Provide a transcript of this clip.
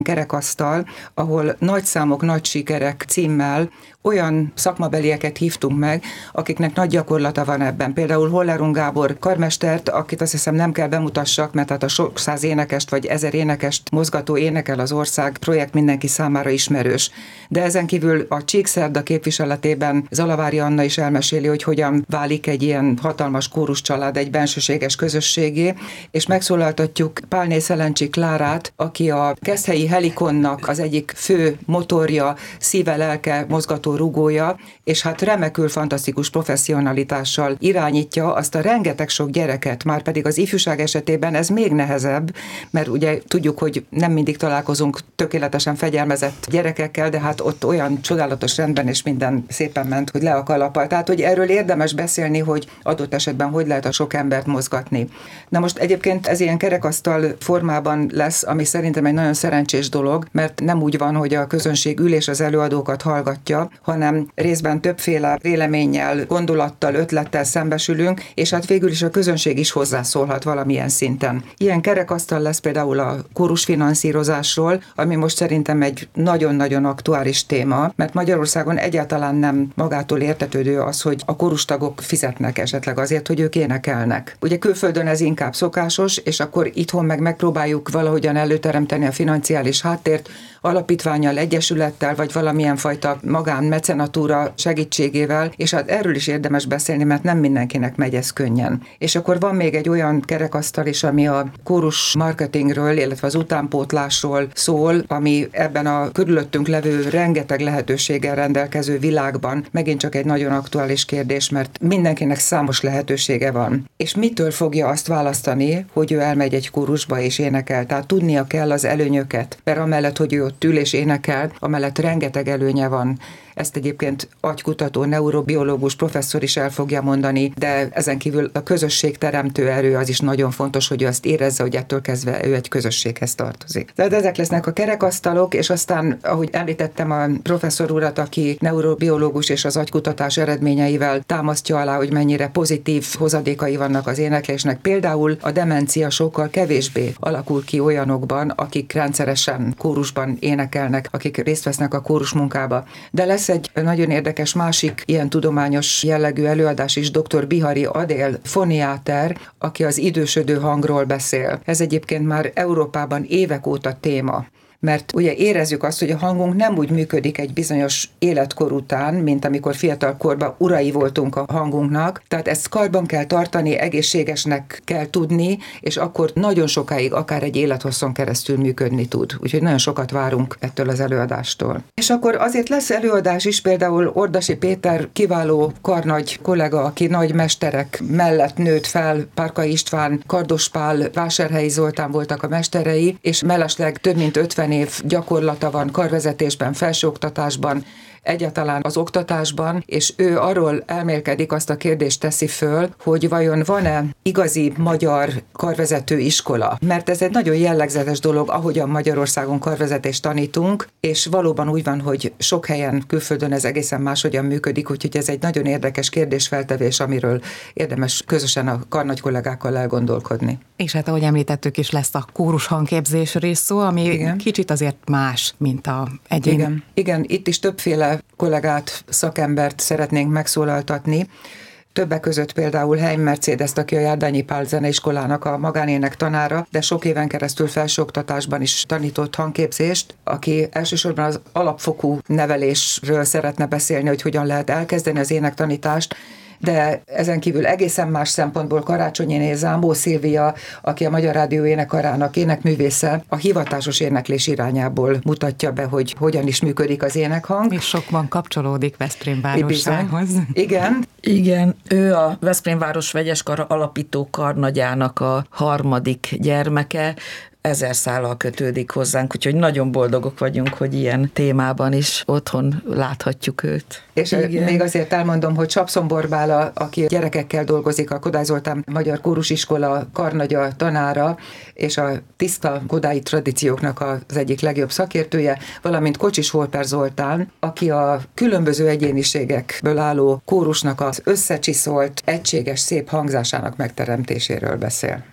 kerekasztal, ahol Nagy számok, nagy sikerek címmel olyan szakmabelieket hívtunk meg, akiknek nagy gyakorlata van ebben. Például Hollerung Gábor karmestert, akit azt hiszem nem kell bemutassak, mert hát a sok száz énekest vagy 1000 énekest mozgató Énekel az ország projekt mindenki számára ismerős. De ezen kívül a Csíkszerda képviseletében Zalavári Anna is elmeséli, hogy hogyan válik egy ilyen hatalmas kóruscsalád egy bensőséges közösségé, és megszólaltatjuk Pálné Szelencsi Klárát, aki a Keszthelyi Helikonnak az egyik fő motorja, szíve, lelke, mozgató rugója, és hát remekül fantasztikus professzionalitással irányítja azt a rengeteg sok gyereket, már pedig az ifjúság esetében ez még nehezebb, mert ugye tudjuk, hogy nem mindig találkozunk tökéletesen fegyelmezett gyerekekkel, de hát ott olyan csodálatos rendben és minden szépen ment, hogy le a kalappal. Tehát, hogy erről érdemes beszélni, hogy adott esetben hogy lehet a sok embert mozgatni. Na most egyébként ez ilyen kerekasztal formában lesz, ami szerintem egy nagyon szerencsés dolog, mert nem úgy van, hogy a közönség ül és az előadókat hallgatja, hanem részben többféle véleménnyel, gondolattal, ötlettel szembesülünk, és hát végül is a közönség is hozzászólhat valamilyen szinten. Ilyen kerekasztal lesz például a kórusfinanszírozásról, ami most szerintem egy nagyon-nagyon aktuális téma, mert Magyarországon egyáltalán nem magától értetődő az, hogy a kórustagok fizetnek esetleg azért, hogy ők énekelnek. Ugye külföldön ez inkább szokásos, és akkor itthon meg megpróbáljuk valahogyan előteremteni a financiális háttért, alapítvánnyal, egyesülettel, vagy valamilyen fajta magánmecenatúra segítségével, és hát erről is érdemes beszélni, mert nem mindenkinek megy ez könnyen. És akkor van még egy olyan kerekasztal is, ami a kórus marketingről, illetve az utánpótlásról szól, ami ebben a körülöttünk levő rengeteg lehetőséggel rendelkező világban megint csak egy nagyon aktuális kérdés, mert mindenkinek számos lehetősége van. És mitől fogja azt választani, hogy ő elmegy egy kórusba és énekel? Tehát tudnia kell az előnyöket, mert amellett, hogy ő ott ül és énekel, amellett rengeteg előnye van. Ezt egyébként agykutató, neurobiológus professzor is el fogja mondani, de ezen kívül a közösség teremtő erő az is nagyon fontos, hogy ő azt érezze, hogy ettől kezdve ő egy közösséghez tartozik. Tehát ezek lesznek a kerekasztalok, és aztán, ahogy említettem a professzor urat, aki neurobiológus és az agykutatás eredményeivel támasztja alá, hogy mennyire pozitív hozadékai vannak az éneklésnek. Például a demencia sokkal kevésbé alakul ki olyanokban, akik rendszeresen kórusban énekelnek, akik részt vesznek a kórus munkába. De lesz egy nagyon érdekes másik ilyen tudományos jellegű előadás is, dr. Bihari Adél foniáter, aki az idősödő hangról beszél. Ez egyébként már Európában évek óta téma. Mert ugye érezzük azt, hogy a hangunk nem úgy működik egy bizonyos életkor után, mint amikor fiatal korban urai voltunk a hangunknak, tehát ezt karban kell tartani, egészségesnek kell tudni, és akkor nagyon sokáig, akár egy élethosszon keresztül működni tud. Úgyhogy nagyon sokat várunk ettől az előadástól. És akkor azért lesz előadás is, például Ordasi Péter kiváló karnagy kollega, aki nagy mesterek mellett nőtt fel, Párkai István, Kardos Pál, Vásárhelyi Zoltán voltak a mesterei, és mellesleg több mint 50 év gyakorlata van karvezetésben, felsőoktatásban, egyáltalán az oktatásban, és ő arról elmélkedik, azt a kérdést teszi föl, hogy vajon van-e igazi magyar karvezető iskola. Mert ez egy nagyon jellegzetes dolog, ahogyan Magyarországon karvezetést tanítunk, és valóban úgy van, hogy sok helyen külföldön ez egészen máshogyan működik, úgyhogy ez egy nagyon érdekes kérdésfeltevés, amiről érdemes közösen a karnagy kollégákkal elgondolkodni. És hát ahogy említettük is, lesz a kórus hangképzésről is szó, ami igen, kicsit azért más, mint a egyén. Igen, itt is többféle kollégát, szakembert szeretnénk megszólaltatni. Többek között például Heim Mercedest, aki a Járdányi Pál Zeneiskolának a magánének tanára, de sok éven keresztül felsőoktatásban is tanított hangképzést, aki elsősorban az alapfokú nevelésről szeretne beszélni, hogy hogyan lehet elkezdeni az énektanítást, de ezen kívül egészen más szempontból Karácsonyiné Zámbó Szilvia, aki a Magyar Rádió énekarának énekművésze, a hivatásos éneklés irányából mutatja be, hogy hogyan is működik az énekhang. És sokban kapcsolódik Veszprém városához. Igen. Ő a Veszprém város vegyeskar alapító karnagyának a harmadik gyermeke, 1000 szállal kötődik hozzánk, úgyhogy nagyon boldogok vagyunk, hogy ilyen témában is otthon láthatjuk őt. És igen, még azért elmondom, hogy Csapszon Borbála, aki gyerekekkel dolgozik, a Kodály Zoltán Magyar Kórusiskola karnagya tanára, és a tiszta kodályi tradícióknak az egyik legjobb szakértője, valamint Kocsis Holper Zoltán, aki a különböző egyéniségekből álló kórusnak az összecsiszolt, egységes, szép hangzásának megteremtéséről beszél.